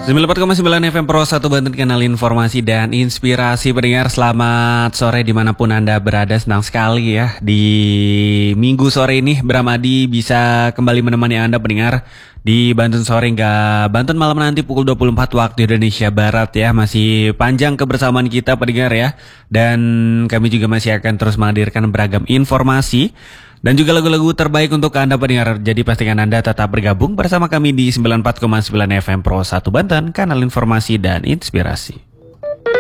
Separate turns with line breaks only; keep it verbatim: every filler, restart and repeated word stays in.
sembilan puluh empat koma sembilan F M Pro satu Banten, kanal informasi dan inspirasi pendengar. Selamat sore dimanapun Anda berada. Senang sekali ya di minggu sore ini Bram Adi bisa kembali menemani Anda pendengar di Banten sore hingga Banten malam nanti pukul dua puluh empat waktu Indonesia Barat ya. Masih panjang kebersamaan kita pendengar ya. Dan kami juga masih akan terus menghadirkan beragam informasi dan juga lagu-lagu terbaik untuk Anda pendengar. Jadi pastikan Anda tetap bergabung bersama kami di sembilan puluh empat koma sembilan F M Pro satu Banten, kanal informasi dan inspirasi.